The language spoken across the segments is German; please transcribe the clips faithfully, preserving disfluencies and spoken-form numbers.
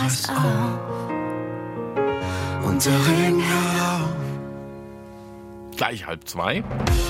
pass auf, und der Regen hört auf. Gleich halb zwei.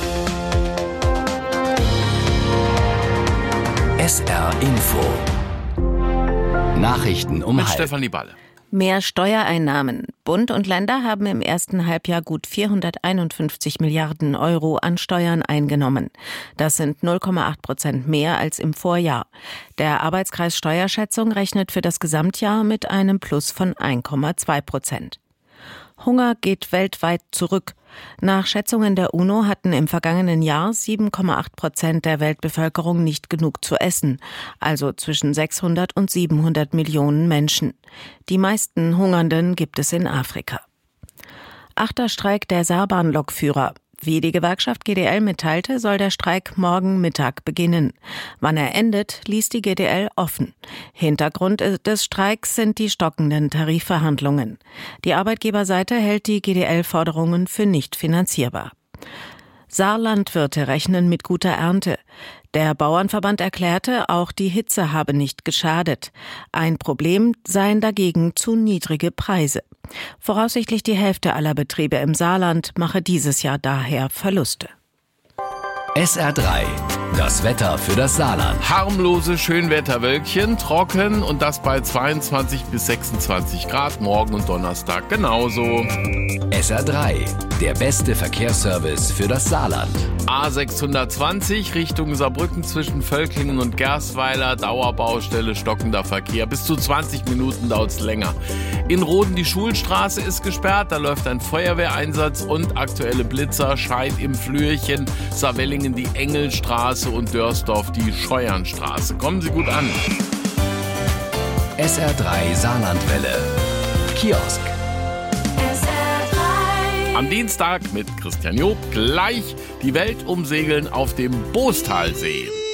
S R Info. Nachrichten um Mit halb. Stefanie Balle. Mehr Steuereinnahmen. Bund und Länder haben im ersten Halbjahr gut vierhunderteinundfünfzig Milliarden Euro an Steuern eingenommen. Das sind null Komma acht Prozent mehr als im Vorjahr. Der Arbeitskreis Steuerschätzung rechnet für das Gesamtjahr mit einem Plus von eins Komma zwei Prozent. Hunger geht weltweit zurück. Nach Schätzungen der UNO hatten im vergangenen Jahr sieben Komma acht Prozent der Weltbevölkerung nicht genug zu essen, also zwischen sechshundert und siebenhundert Millionen Menschen. Die meisten Hungernden gibt es in Afrika. Achter Streik der Saarbahn-Lokführer. Wie die Gewerkschaft G D L mitteilte, soll der Streik morgen Mittag beginnen. Wann er endet, ließ die G D L offen. Hintergrund des Streiks sind die stockenden Tarifverhandlungen. Die Arbeitgeberseite hält die G D L-Forderungen für nicht finanzierbar. Saarlandwirte rechnen mit guter Ernte. Der Bauernverband erklärte, auch die Hitze habe nicht geschadet. Ein Problem seien dagegen zu niedrige Preise. Voraussichtlich die Hälfte aller Betriebe im Saarland mache dieses Jahr daher Verluste. S R drei. Das Wetter für das Saarland. Harmlose Schönwetterwölkchen, trocken und das bei zweiundzwanzig bis sechsundzwanzig Grad, morgen und Donnerstag genauso. S R drei. Der beste Verkehrsservice für das Saarland. A sechshundertzwanzig Richtung Saarbrücken zwischen Völklingen und Gerstweiler, Dauerbaustelle, stockender Verkehr. Bis zu zwanzig Minuten dauert es länger. In Roden die Schulstraße ist gesperrt, da läuft ein Feuerwehreinsatz und aktuelle Blitzer, Scheid im Flürchen, Saarwellingen die Engelstraße und Dörsdorf die Scheuernstraße. Kommen Sie gut an. S R drei Saarlandwelle. Kiosk. Am Dienstag mit Christian Job gleich die Welt umsegeln auf dem Boostalsee.